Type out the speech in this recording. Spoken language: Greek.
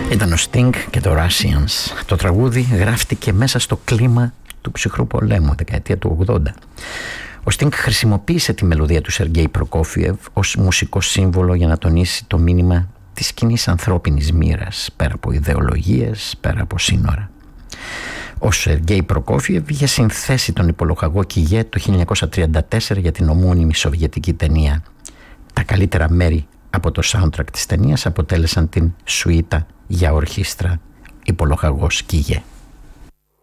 Ήταν ο Sting και το Russians. Το τραγούδι γράφτηκε μέσα στο κλίμα του ψυχρού πολέμου, δεκαετία του 80. Ο Sting χρησιμοποίησε τη μελωδία του Σεργέη Προκόφιεβ ως μουσικό σύμβολο για να τονίσει το μήνυμα της κοινής ανθρώπινης μοίρας, πέρα από ιδεολογίες, πέρα από σύνορα. Ο Σεργέη Προκόφιεβ είχε συνθέσει τον υπολογαγό Κιγέ το 1934 για την ομώνυμη σοβιετική ταινία. Τα καλύτερα μέρη από το soundtrack της ταινίας αποτέλεσαν την σουίτα για ορχήστρα «Υπολογαγός Κιγέ».